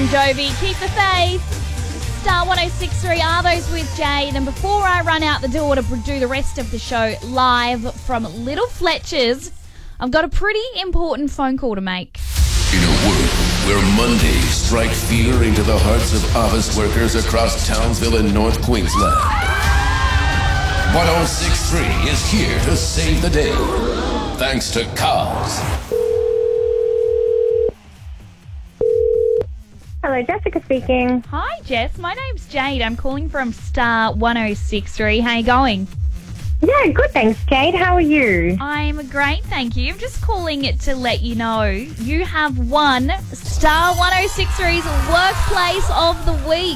Bon Jovi, Keep the Faith. Star 106.3 are those with Jade. And before I run out the door to do the rest of the show live from Little Fletcher's, I've got a pretty important phone call to make. In a world where Mondays strike fear into the hearts of office workers across Townsville and North Queensland, 106.3 is here to save the day. Thanks to Cars. Hello, Jessica speaking. Hi, Jess. My name's Jade. I'm calling from Star 106.3. How you going? Yeah, good, thanks, Jade. How are you? I'm great, thank you. I'm just calling it to let you know you have won Star 106.3's Workplace of the Week.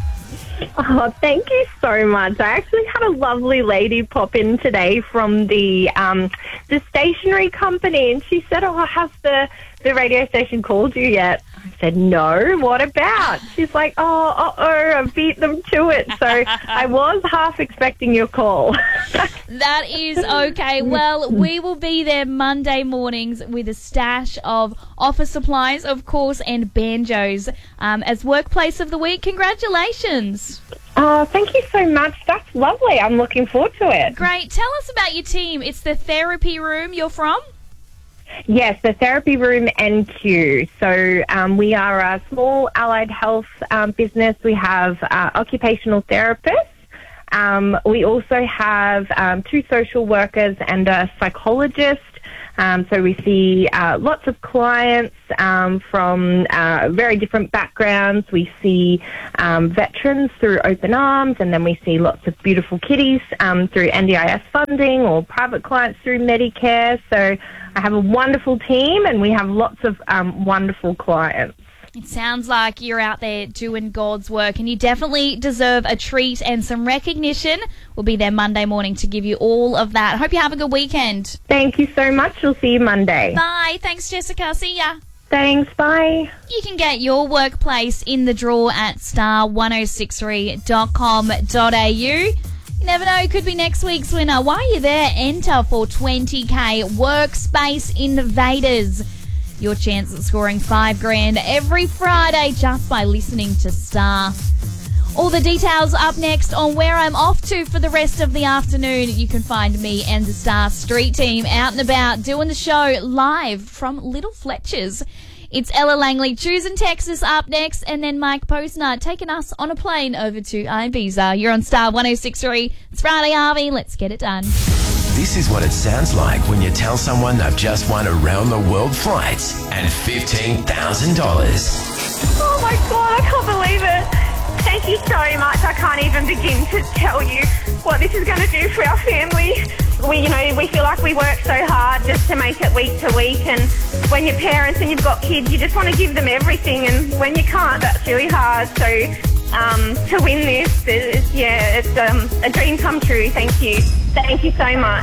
Oh, thank you so much. I actually had a lovely lady pop in today from the stationery company, and she said, "Oh, has the radio station called you yet?" I said, "No, what about?" She's like, I beat them to it. So I was half expecting your call. That is okay. Well, we will be there Monday mornings with a stash of office supplies, of course, and banjos as Workplace of the Week. Congratulations. Thank you so much. That's lovely. I'm looking forward to it. Great. Tell us about your team. It's the therapy room you're from? Yes, the Therapy Room NQ. So we are a small allied health business. We have occupational therapists. We also have 2 social workers and a psychologist. So we see lots of clients from very different backgrounds. We see veterans through Open Arms, and then we see lots of beautiful kiddies through NDIS funding or private clients through Medicare. So I have a wonderful team, and we have lots of wonderful clients. It sounds like you're out there doing God's work, and you definitely deserve a treat and some recognition. We'll be there Monday morning to give you all of that. Hope you have a good weekend. Thank you so much. We'll see you Monday. Bye. Thanks, Jessica. See ya. Thanks. Bye. You can get your workplace in the draw at star1063.com.au. You never know, it could be next week's winner. While you're there, enter for 20k Workspace Invaders. Your chance at scoring $5,000 every Friday just by listening to Star. All the details up next on where I'm off to for the rest of the afternoon. You can find me and the Star Street team out and about doing the show live from Little Fletcher's. It's Ella Langley, choosing Texas up next, and then Mike Posner taking us on a plane over to Ibiza. You're on Star 106.3. It's Friday, Harvey. Let's get it done. This is what it sounds like when you tell someone they've just won around-the-world flights and $15,000. Oh my God, I can't believe it. Thank you so much. I can't even begin to tell you what this is going to do for our family. We feel like we work so hard just to make it week to week, and when you're parents and you've got kids, you just want to give them everything, and when you can't, that's really hard. So to win this, it's a dream come true. Thank you. Thank you so much.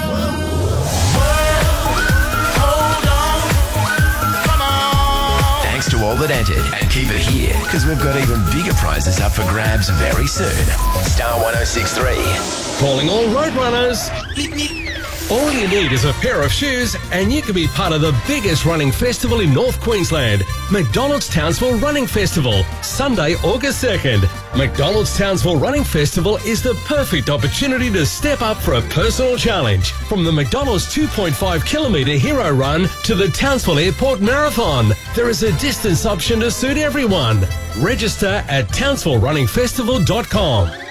Thanks to all that entered, and keep it here, because we've got even bigger prizes up for grabs very soon. Star 106.3. Calling all road runners. All you need is a pair of shoes, and you can be part of the biggest running festival in North Queensland, McDonald's Townsville Running Festival, Sunday, August 2nd. McDonald's Townsville Running Festival is the perfect opportunity to step up for a personal challenge. From the McDonald's 2.5 kilometre hero run to the Townsville Airport Marathon, there is a distance option to suit everyone. Register at townsvillerunningfestival.com.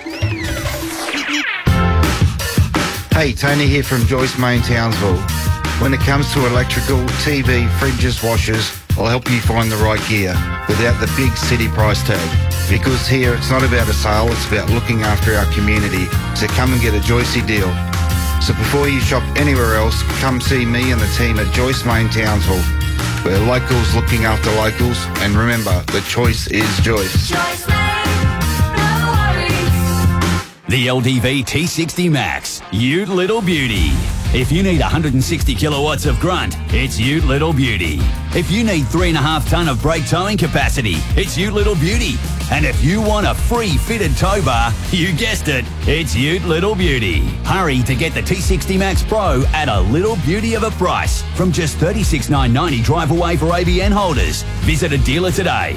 Hey, Tony here from Joyce Main Townsville. When it comes to electrical, TV, fridges, washers, I'll help you find the right gear without the big city price tag. Because here it's not about a sale, it's about looking after our community. So come and get a Joycey deal. So before you shop anywhere else, come see me and the team at Joyce Main Townsville. We're locals looking after locals, and remember, the choice is Joyce. Joyce Main, no worries. The LDV T60 Max, you little beauty. If you need 160 kilowatts of grunt, it's Ute Little Beauty. If you need 3.5 tonne of brake towing capacity, it's Ute Little Beauty. And if you want a free fitted tow bar, you guessed it, it's Ute Little Beauty. Hurry to get the T60 Max Pro at a little beauty of a price from just $36,990 drive away for ABN holders. Visit a dealer today.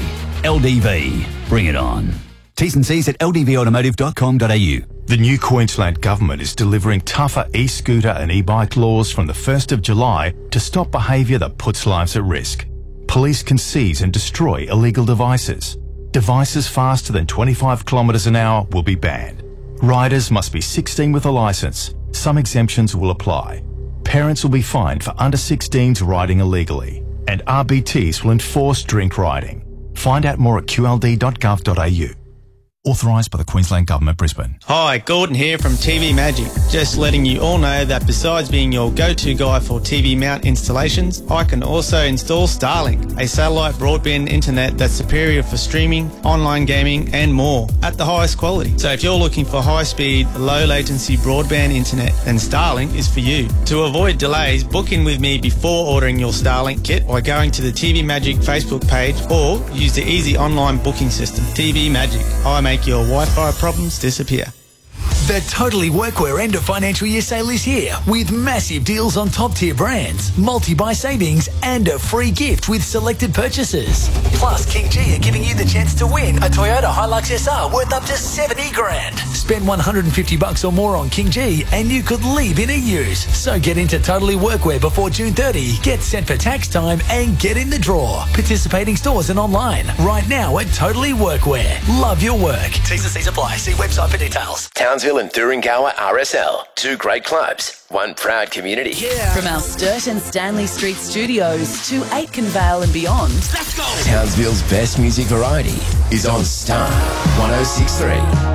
LDV. Bring it on. T's and C's at ldvautomotive.com.au. The new Queensland Government is delivering tougher e-scooter and e-bike laws from the 1st of July to stop behaviour that puts lives at risk. Police can seize and destroy illegal devices. Devices faster than 25 kilometres an hour will be banned. Riders must be 16 with a licence. Some exemptions will apply. Parents will be fined for under 16s riding illegally. And RBTs will enforce drink riding. Find out more at qld.gov.au. Authorised by the Queensland Government, Brisbane. Hi, Gordon here from TV Magic. Just letting you all know that besides being your go-to guy for TV mount installations, I can also install Starlink, a satellite broadband internet that's superior for streaming, online gaming and more at the highest quality. So if you're looking for high-speed, low-latency broadband internet, then Starlink is for you. To avoid delays, book in with me before ordering your Starlink kit by going to the TV Magic Facebook page or use the easy online booking system. TV Magic. I make your Wi-Fi problems disappear. The Totally Workwear end of financial year sale is here with massive deals on top tier brands, multi-buy savings and a free gift with selected purchases. Plus, King G are giving you the chance to win a Toyota Hilux SR worth up to 70 grand. Spend $150 or more on King G and you could leave in a use. So get into Totally Workwear before June 30, get sent for tax time and get in the draw. Participating stores and online right now at Totally Workwear. Love your work. T's and C's apply. See website for details. Townsville and Thuringowa RSL. 2 great clubs, 1 proud community. From our Sturt and Stanley Street studios to Aitken Vale and beyond. Let's go! Townsville's best music variety is on Star 106.3.